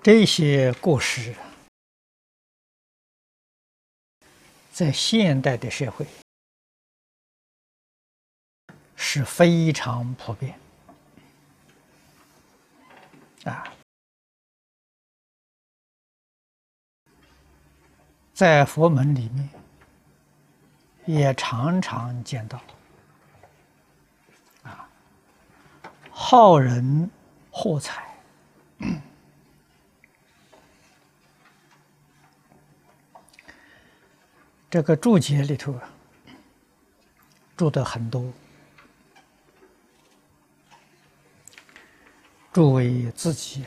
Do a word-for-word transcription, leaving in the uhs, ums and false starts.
这些过失，在现代的社会是非常普遍啊，在佛门里面也常常见到啊，好人获财。这个注解里头注的很多，诸位自己